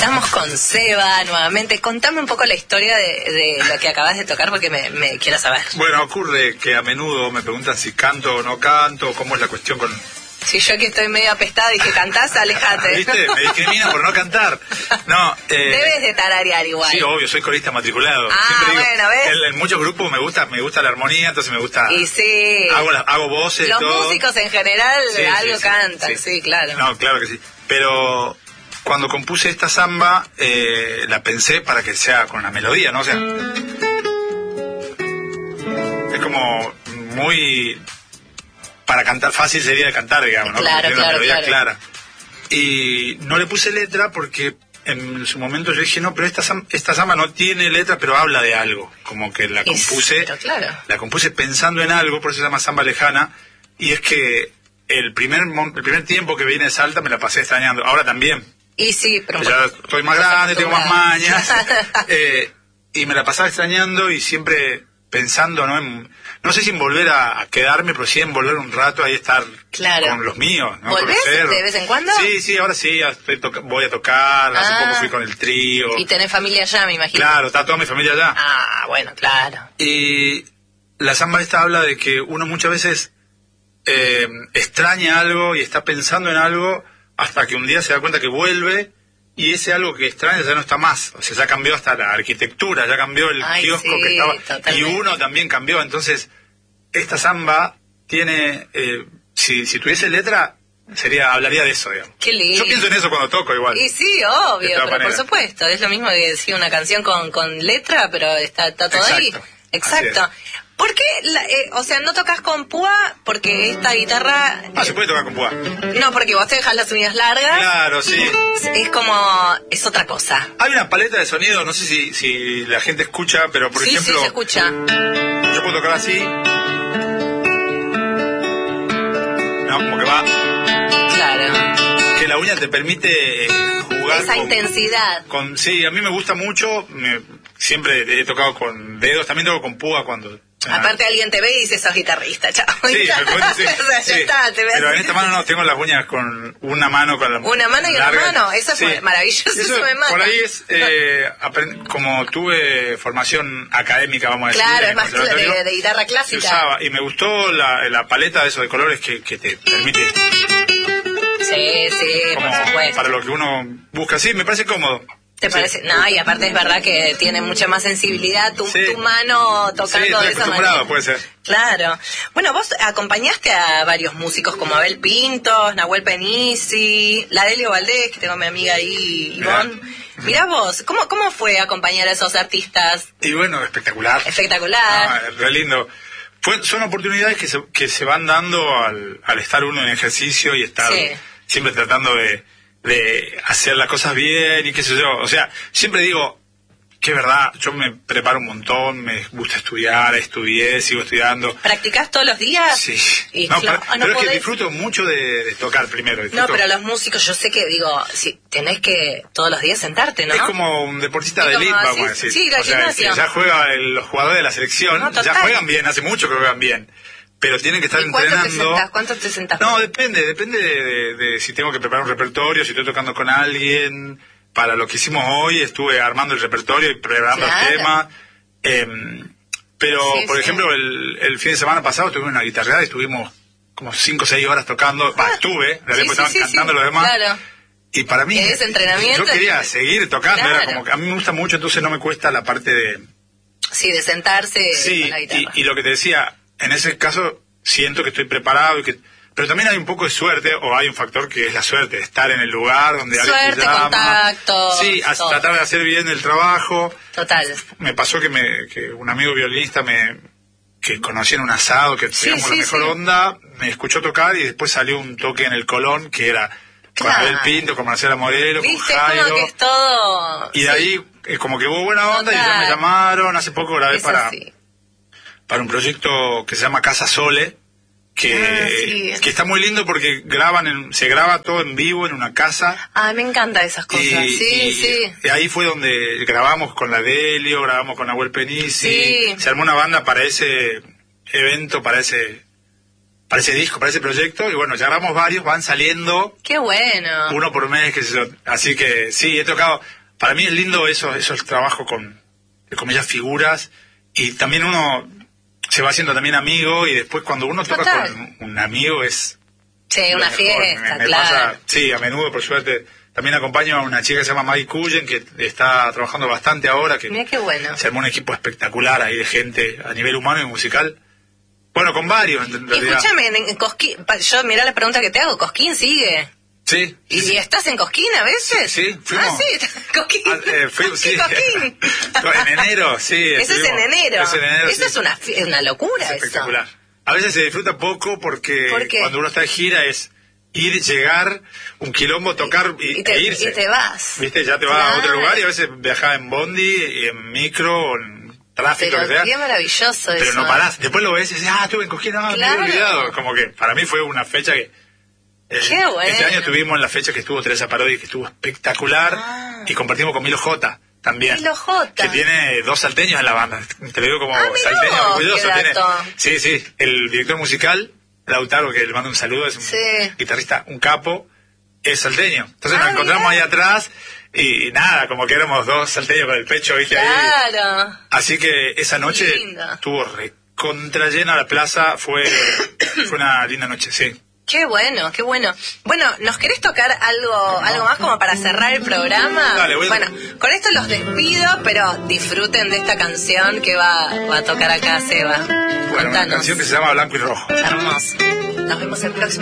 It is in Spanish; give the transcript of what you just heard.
Estamos con Seba nuevamente. Contame un poco la historia de lo que acabas de tocar porque me quiero saber. Bueno, ocurre que a menudo me preguntan si canto o no canto, cómo es la cuestión con... Si yo que estoy medio apestada dije, ¿cantás? Alejate. ¿Viste? Me discriminan por no cantar. No, debes de tararear igual. Sí, obvio, soy corista matriculado. Siempre digo, bueno, ¿ves? En muchos grupos me gusta la armonía, entonces me gusta... Y sí. Hago voces, los todo. músicos en general algo cantan, sí, claro. No, claro que sí. Pero cuando compuse esta samba, la pensé para que sea con una melodía, ¿no? O sea, es como muy... Para cantar fácil sería de cantar, digamos, ¿no? Claro, tiene una melodía clara. claro. Y no le puse letra porque en su momento yo dije, no, pero esta samba no tiene letra, pero habla de algo. Como que la compuse pensando en algo, por eso se llama Samba Lejana. Y es que el primer tiempo que vine de Salta me la pasé extrañando. Ahora también. Y sí, pero... Ya estoy más grande, tengo más mañas. Y me la pasaba extrañando y siempre pensando, ¿no? No sé si en volver a quedarme, pero sí en volver un rato ahí estar con los míos, ¿no? ¿Volvés de vez en cuando? Sí, ahora sí, voy a tocar, hace poco fui con el trío. Y tenés familia allá, me imagino. Claro, está toda mi familia allá. Ah, bueno, claro. Y la samba esta habla de que uno muchas veces extraña algo y está pensando en algo hasta que un día se da cuenta que vuelve y ese algo que extraña ya no está más. O sea, ya cambió hasta la arquitectura, ya cambió el kiosco que estaba. Totalmente. Y uno también cambió. Entonces, esta samba tiene... si tuviese letra, hablaría de eso, digamos. Qué lindo. Yo pienso en eso cuando toco igual. Y sí, obvio, pero por supuesto. Es lo mismo que decir una canción con letra, pero está todo ahí. Exacto. ¿Por qué? O sea, ¿no tocas con púa? Porque esta guitarra... se puede tocar con púa. No, porque vos te dejas las uñas largas. Claro, sí. Es como... es otra cosa. Hay una paleta de sonido, no sé si la gente escucha, pero por ejemplo... Sí, se escucha. Yo puedo tocar así. No, como que va... Claro. Que la uña te permite jugar esa intensidad. Sí, a mí me gusta mucho. Siempre he tocado con dedos, también toco con púa cuando... Aparte alguien te ve y dice, sos guitarrista, chao. Sí, o sea, ya está, te ves. Pero en esta mano no, tengo las uñas con una mano con la una mano y larga. una mano, eso es maravilloso, eso me mata. Por ahí es, como tuve formación académica, vamos a decir. Claro, es más de guitarra clásica. Usaba, y me gustó la paleta de esos de colores que te permite. Sí, por supuesto. Para lo que uno busca, sí, me parece cómodo. ¿Te parece? No, y aparte es verdad que tiene mucha más sensibilidad tu mano tocando de esa manera. Puede ser. Claro. Bueno, vos acompañaste a varios músicos como Abel Pintos, Nahuel Penisi, la Delio Valdés, que tengo a mi amiga ahí, Ivonne. Mirá vos, ¿cómo fue acompañar a esos artistas? Y bueno, espectacular. Espectacular. Re lindo. Son oportunidades que se van dando al estar uno en ejercicio y estar siempre tratando de hacer las cosas bien y qué sé yo. O sea, siempre digo que es verdad, yo me preparo un montón, me gusta estudié, sigo estudiando. ¿Practicás todos los días? Sí. Pero es que disfruto mucho de tocar primero. No, pero los músicos, yo sé que tenés que todos los días sentarte, ¿no? Es como un deportista de elite, vamos a decir. Sí, la gimnasia. Si ya juega los jugadores de la selección, ya juegan bien, hace mucho que juegan bien. Pero tienen que estar entrenando. ¿Cuánto te sentás? No, depende de si tengo que preparar un repertorio, si estoy tocando con alguien. Para lo que hicimos hoy, estuve armando el repertorio y preparando el tema. Pero, por ejemplo, el fin de semana pasado tuvimos una guitarreada y estuvimos como 5 o 6 horas tocando. Estuve, estaban cantando los demás. Claro. Y para mí, ¿es entrenamiento? Yo quería seguir tocando. Claro. Era como que a mí me gusta mucho, entonces no me cuesta la parte de... Sí, de sentarse con la guitarra. Y lo que te decía... En ese caso siento que estoy preparado pero también hay un poco de suerte, o hay un factor que es la suerte, estar en el lugar donde alguien te llama. Contacto. Sí, tratar de hacer bien el trabajo. Total. Me pasó que un amigo violinista que conocí en un asado, que teníamos la mejor onda, me escuchó tocar y después salió un toque en el Colón que era con Abel Pinto, con Marcela Morelo, con Jairo. Como que es todo... Y de ahí como que hubo buena onda. Total. Y ya me llamaron, hace poco grabé para un proyecto que se llama Casa Sole, que está muy lindo porque se graba todo en vivo en una casa. Me encantan esas cosas. Y ahí fue donde grabamos con la Delio, grabamos con Nahuel Penisi. Se armó una banda para ese evento, para ese para ese disco, para ese proyecto, y bueno, ya grabamos varios, van saliendo. ¡Qué bueno! Uno por mes, qué sé yo. Así que sí, he tocado. Para mí es lindo eso es el trabajo con, de comillas, figuras, y también uno se va haciendo también amigo, y después cuando uno toca con un amigo es... Sí, una mejor. fiesta, me claro. pasa, sí, a menudo, por suerte. También acompaño a una chica que se llama Maggie Cullen, que está trabajando bastante ahora, que Mira qué bueno. se armó un equipo espectacular ahí de gente a nivel humano y musical. Bueno, con varios, en realidad. Escúchame, en Cosquín, yo mirá la pregunta que te hago, ¿Cosquín sigue? Sí. ¿Y estás en Cosquín a veces? Sí, fuimos. Ah, sí, Cosquín. Sí. Cosquín. En enero, sí. Eso es en enero. Eso sí. es una locura, Es espectacular. A veces se disfruta poco porque ¿Por qué? cuando uno está de gira es ir, llegar, un quilombo, tocar e irse. Y te vas. ¿Viste? Ya te vas a otro lugar, y a veces viajás en bondi, y en micro, o en tráfico, Pero que sea. qué maravilloso eso. Pero no parás. Después lo ves y dices, estuve en Cosquín, me Claro. había olvidado. Como que para mí fue una fecha que... Qué bueno. Este año tuvimos la fecha que estuvo Teresa Parodi, que estuvo espectacular, y compartimos con Milo J también. Milo J. Que tiene 2 salteños en la banda. Te lo digo como mirá salteño vos, orgulloso. qué dato. Sí. El director musical, Lautaro, que le mando un saludo, es un guitarrista, un capo, es salteño. Entonces nos encontramos ahí atrás y nada, como que éramos 2 salteños con el pecho, ¿viste? Claro. Ahí. Así que esa noche estuvo recontra llena la plaza, fue una linda noche, sí. Qué bueno, qué bueno. Bueno, ¿nos querés tocar algo más como para cerrar el programa? Dale, Bueno, con esto los despido, pero disfruten de esta canción que va a tocar acá Seba. Bueno, una Contanos. canción que se llama Blanco y Rojo. Hermoso. Nos vemos el próximo